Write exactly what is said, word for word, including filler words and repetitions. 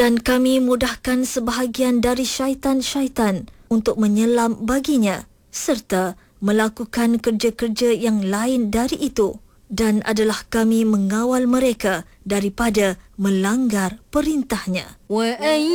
Dan kami mudahkan sebahagian dari syaitan-syaitan untuk menyelam baginya serta melakukan kerja-kerja yang lain dari itu, dan adalah kami mengawal mereka daripada melanggar perintahnya.